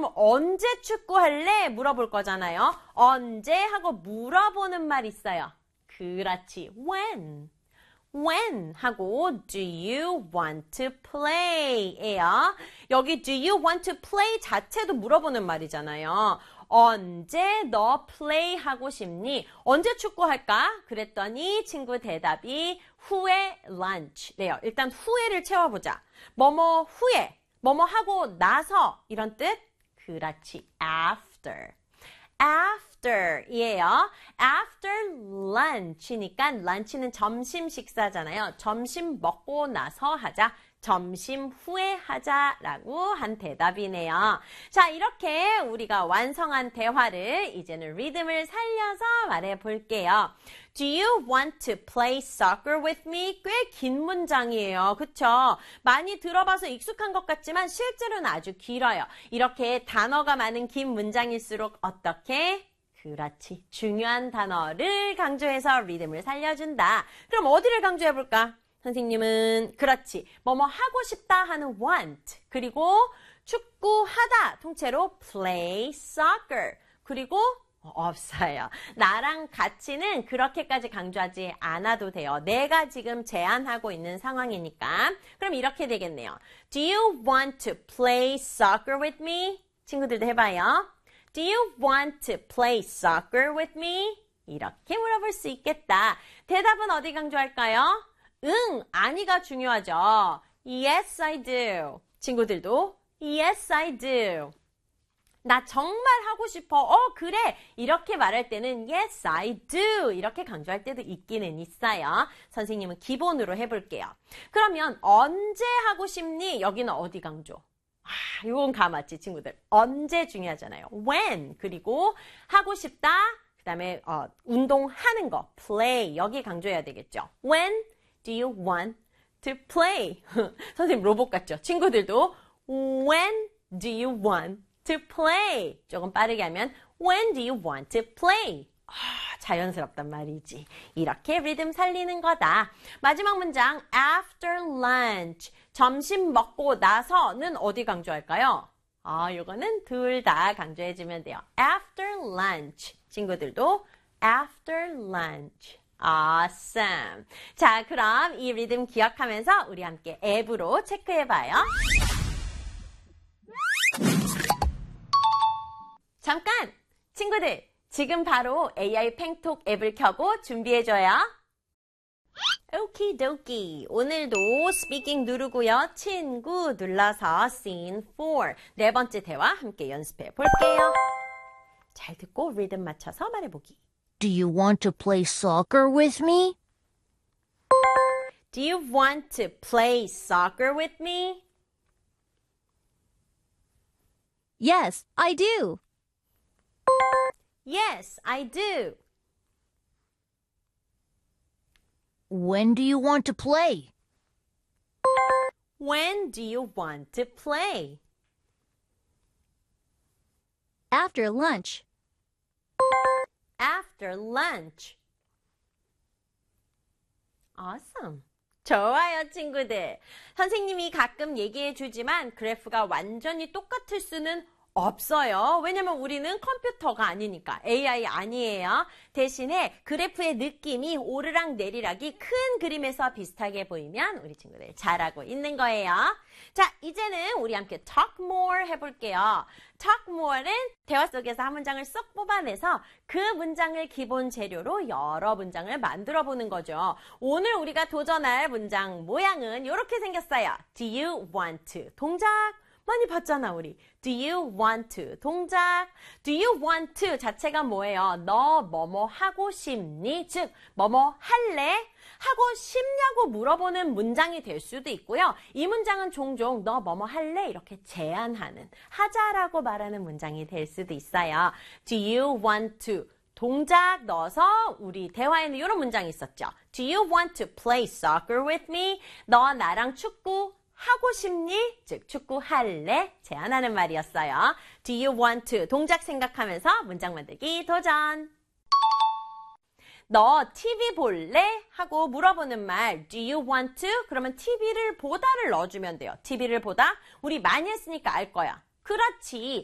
그럼 언제 축구할래? 물어볼 거잖아요. 언제 하고 물어보는 말 있어요. 그렇지. When. When 하고 do you want to play 예요. 여기 do you want to play 자체도 물어보는 말이잖아요. 언제 너 플레이 하고 싶니? 언제 축구할까? 그랬더니 친구 대답이 후에 lunch래요. 일단 후에를 채워보자. 뭐뭐 후에, 뭐뭐 하고 나서 이런 뜻? 그렇지. after. after 이에요. after lunch니까 lunch는 점심 식사잖아요. 점심 먹고 나서 하자. 점심 후에 하자라고 한 대답이네요. 자, 이렇게 우리가 완성한 대화를 이제는 리듬을 살려서 말해 볼게요. Do you want to play soccer with me? 꽤 긴 문장이에요. 그쵸? 많이 들어봐서 익숙한 것 같지만 실제로는 아주 길어요. 이렇게 단어가 많은 긴 문장일수록 어떻게? 그렇지. 중요한 단어를 강조해서 리듬을 살려준다. 그럼 어디를 강조해 볼까? 선생님은 그렇지. 뭐뭐 하고 싶다 하는 want. 그리고 축구하다 통째로 play soccer. 그리고 없어요. 나랑 같이는 그렇게까지 강조하지 않아도 돼요. 내가 지금 제안하고 있는 상황이니까. 그럼 이렇게 되겠네요. Do you want to play soccer with me? 친구들도 해봐요. Do you want to play soccer with me? 이렇게 물어볼 수 있겠다. 대답은 어디 강조할까요? 응, 아니가 중요하죠. Yes, I do. 친구들도 Yes, I do. 나 정말 하고 싶어. 그래. 이렇게 말할 때는 Yes, I do. 이렇게 강조할 때도 있기는 있어요. 선생님은 기본으로 해볼게요. 그러면 언제 하고 싶니? 여기는 어디 강조? 이건 감았지, 친구들. 언제 중요하잖아요. When. 그리고 하고 싶다. 그 다음에 운동하는 거. Play. 여기 강조해야 되겠죠. When do you want to play? 선생님 로봇 같죠? 친구들도 When do you want to play? 조금 빠르게 하면 When do you want to play? 자연스럽단 말이지. 이렇게 리듬 살리는 거다. 마지막 문장 after lunch. 점심 먹고 나서는 어디 강조할까요? 요거는 둘 다 강조해주면 돼요. after lunch. 친구들도 after lunch. Awesome. 자, 그럼 이 리듬 기억하면서 우리 함께 앱으로 체크해봐요. 잠깐! 친구들, 지금 바로 AI 팽톡 앱을 켜고 준비해줘요. 오키도키. 오늘도 스피킹 누르고요. 친구 눌러서 scene 4. 네 번째 대화 함께 연습해 볼게요. 잘 듣고 리듬 맞춰서 말해보기. Do you want to play soccer with me? Do you want to play soccer with me? Yes, I do. Yes, I do. When do you want to play? When do you want to play? After lunch. After lunch. Awesome. 좋아요, 친구들. 선생님이 가끔 얘기해 주지만 그래프가 완전히 똑같을 수는 없어요. 왜냐면 우리는 컴퓨터가 아니니까 AI 아니에요. 대신에 그래프의 느낌이 오르락 내리락이 큰 그림에서 비슷하게 보이면 우리 친구들 잘하고 있는 거예요. 자, 이제는 우리 함께 talk more 해볼게요. talk more는 대화 속에서 한 문장을 쏙 뽑아내서 그 문장을 기본 재료로 여러 문장을 만들어 보는 거죠. 오늘 우리가 도전할 문장 모양은 이렇게 생겼어요. Do you want to? 동작. 많이 봤잖아, 우리. Do you want to? 동작. Do you want to 자체가 뭐예요? 너 뭐뭐 하고 싶니? 즉, 뭐뭐 할래? 하고 싶냐고 물어보는 문장이 될 수도 있고요. 이 문장은 종종 너 뭐뭐 할래? 이렇게 제안하는, 하자라고 말하는 문장이 될 수도 있어요. Do you want to? 동작 넣어서 우리 대화에는 이런 문장이 있었죠. Do you want to play soccer with me? 너 나랑 축구 하고 싶니? 즉 축구할래? 제안하는 말이었어요. Do you want to? 동작 생각하면서 문장 만들기 도전. 너 TV 볼래? 하고 물어보는 말 Do you want to? 그러면 TV를 보다를 넣어주면 돼요. TV를 보다? 우리 많이 했으니까 알 거야. 그렇지.